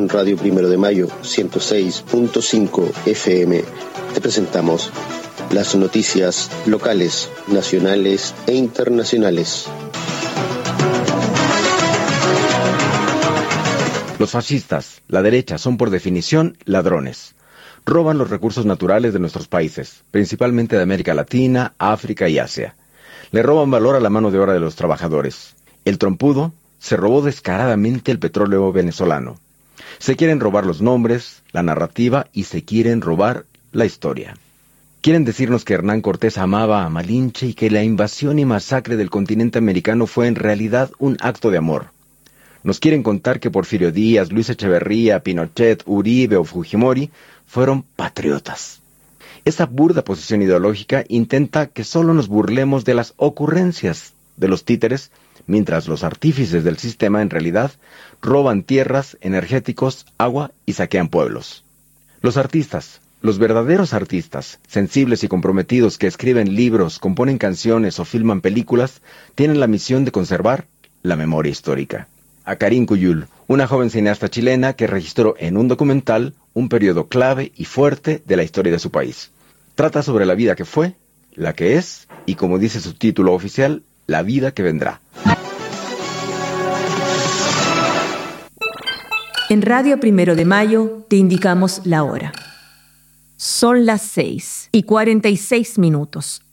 En Radio Primero de Mayo, 106.5 FM, te presentamos las noticias locales, nacionales e internacionales. Los fascistas, la derecha, son por definición ladrones. Roban los recursos naturales de nuestros países, principalmente de América Latina, África y Asia. Le roban valor a la mano de obra de los trabajadores. El trompudo se robó descaradamente el petróleo venezolano. Se quieren robar los nombres, la narrativa y se quieren robar la historia. Quieren decirnos que Hernán Cortés amaba a Malinche y que la invasión y masacre del continente americano fue en realidad un acto de amor. Nos quieren contar que Porfirio Díaz, Luis Echeverría, Pinochet, Uribe o Fujimori fueron patriotas. Esta burda posición ideológica intenta que solo nos burlemos de las ocurrencias de los títeres, mientras los artífices del sistema en realidad roban tierras, energéticos, agua y saquean pueblos. Los artistas, los verdaderos artistas, sensibles y comprometidos que escriben libros, componen canciones o filman películas, tienen la misión de conservar la memoria histórica. A Karin Cuyul, una joven cineasta chilena que registró en un documental un periodo clave y fuerte de la historia de su país. Trata sobre la vida que fue, la que es y, como dice su título oficial, la vida que vendrá. En Radio Primero de Mayo te indicamos la hora. Son las 6:46.